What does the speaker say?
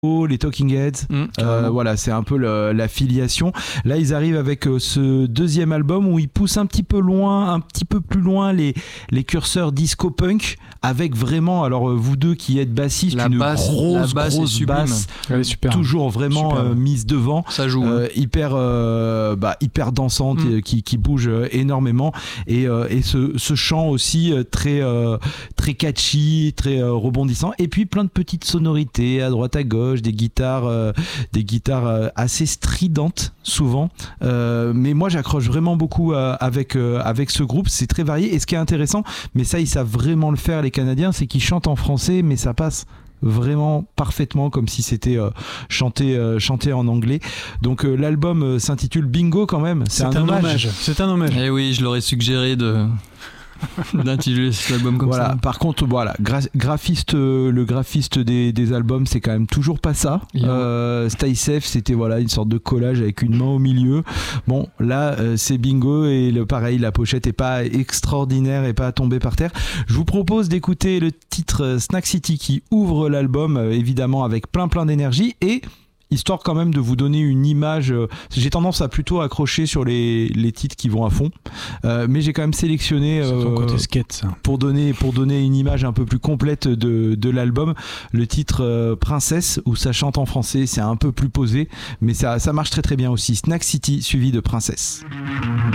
les Talking Heads, voilà, c'est un peu la filiation. Là ils arrivent avec ce deuxième album où ils poussent un petit peu plus loin les curseurs disco punk, avec vraiment, alors vous deux qui êtes bassistes, une grosse basse, toujours vraiment mise devant, ça joue, hyper dansante, qui bouge énormément, et ce chant aussi très catchy, très rebondissant, et puis plein de petites sonorités à droite à gauche, des guitares assez stridentes souvent, mais moi j'accroche vraiment beaucoup avec ce groupe. C'est très varié, et ce qui est intéressant, mais ça ils savent vraiment le faire les Canadiens, c'est qu'ils chantent en français mais ça passe vraiment parfaitement comme si c'était chanté en anglais. Donc l'album s'intitule Bingo quand même, c'est un hommage. C'est un hommage. Eh oui, je l'aurais suggéré d'intituler cet album comme ça. Par contre, voilà, le graphiste des albums, c'est quand même toujours pas ça. Stay Safe, c'était une sorte de collage avec une main au milieu. Bon, là, c'est Bingo, et pareil, la pochette est pas extraordinaire et pas tombée par terre. Je vous propose d'écouter le titre Snack City qui ouvre l'album, évidemment avec plein d'énergie, et histoire quand même de vous donner une image. J'ai tendance à plutôt accrocher sur les titres qui vont à fond, mais j'ai quand même sélectionné ton côté skate, ça. pour donner une image un peu plus complète de l'album, le titre Princesse, où ça chante en français, c'est un peu plus posé, mais ça marche très très bien aussi. Snack City suivi de Princesse.